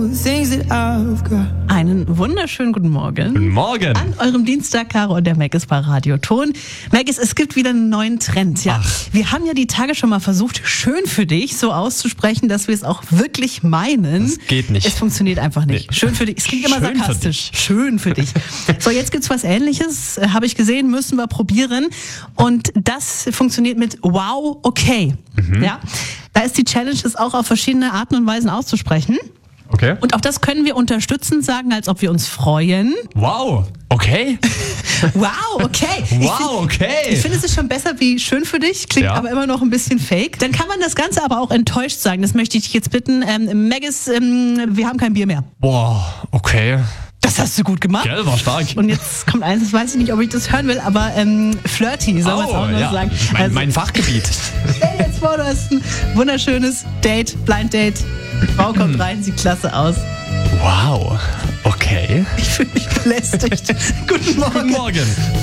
Einen wunderschönen guten Morgen. Guten Morgen. An eurem Dienstag, Caro und der Maggis bei Radio Ton. Maggis, es gibt wieder einen neuen Trend. Ja, wir haben ja die Tage schon mal versucht, schön für dich so auszusprechen, dass wir es auch wirklich meinen. Das geht nicht. Es funktioniert einfach nicht. Nee. Schön für dich. Es klingt immer schön sarkastisch. Schön für dich. So, jetzt gibt's was Ähnliches. Habe ich gesehen, müssen wir probieren. Und das funktioniert mit wow, okay. Ja, da ist die Challenge, es auch auf verschiedene Arten und Weisen auszusprechen. Okay. Und auch das können wir unterstützend sagen, als ob wir uns freuen. Wow, okay. Wow, okay. Wow, okay. Ich finde, es ist schon besser wie schön für dich, klingt aber immer noch ein bisschen fake. Dann kann man das Ganze aber auch enttäuscht sagen. Das möchte ich dich jetzt bitten. Maggis, wir haben kein Bier mehr. Boah, okay. Das hast du gut gemacht. Gell, war stark. Und jetzt kommt eins, das weiß ich nicht, ob ich das hören will, aber flirty, soll man es auch noch sagen. Mein Fachgebiet. Stell dir jetzt vor, du hast ein wunderschönes Date, Blind Date. Die Frau kommt rein, sieht klasse aus. Wow, okay. Ich fühle mich belästigt. Guten Morgen. Guten Morgen.